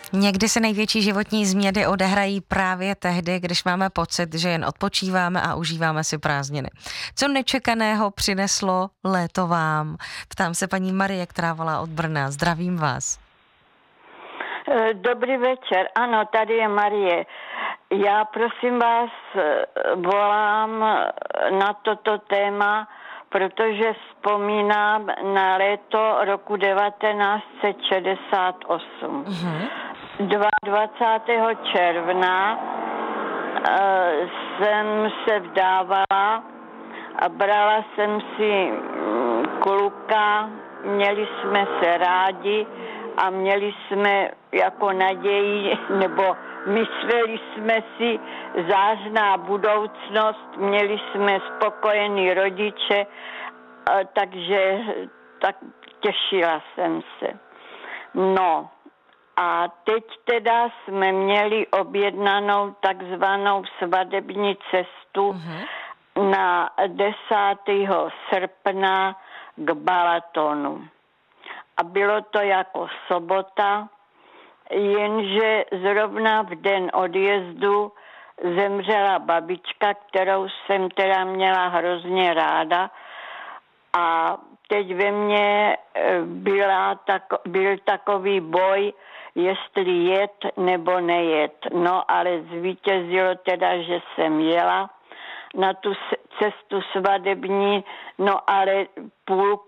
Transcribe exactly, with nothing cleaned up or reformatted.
Někdy se největší životní změny odehrají právě tehdy, když máme pocit, že jen odpočíváme a užíváme si prázdniny. Co nečekaného přineslo léto vám? Ptám se paní Marie, která volá od Brna. Zdravím vás. Dobrý večer. Ano, tady je Marie. Já prosím vás volám na toto téma, protože vzpomínám na léto roku devatenáct set šedesát osm. Uh-huh. dvacátého druhého června uh, jsem se vdávala a brala jsem si kluka, měli jsme se rádi a měli jsme jako naději, nebo mysleli jsme si zářná budoucnost, měli jsme spokojený rodiče, takže tak těšila jsem se. No a teď teda jsme měli objednanou takzvanou svadební cestu uh-huh. na desátého srpna k Balatonu. A bylo to jako sobota, jenže zrovna v den odjezdu zemřela babička, kterou jsem teda měla hrozně ráda. A teď ve mně byla tak, byl takový boj, jestli jet nebo nejet. No ale zvítězilo teda, že jsem jela na tu cestu svadební, no ale půl